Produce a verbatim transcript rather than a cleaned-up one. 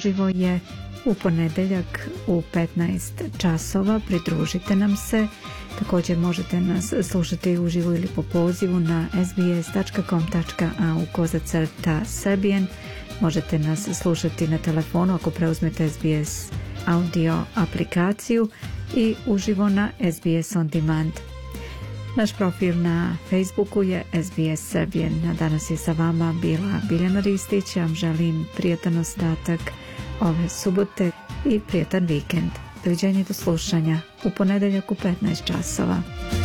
uživo je u ponedeljak u petnaest časova. Pridružite nam se. Također možete nas slušati uživo ili po pozivu na sbs tačka com tačka a u kozacrta srbijen. Možete nas slušati na telefonu ako preuzmete S B S audio aplikaciju i uživo na S B S On Demand. Naš profil na Facebooku je S B S Serbian. A danas je sa vama bila Biljana Ristić. Ja vam želim prijatan ostatak ove subote i prijatan vikend. Doviđenja do slušanja u ponedeljak u petnaest časova.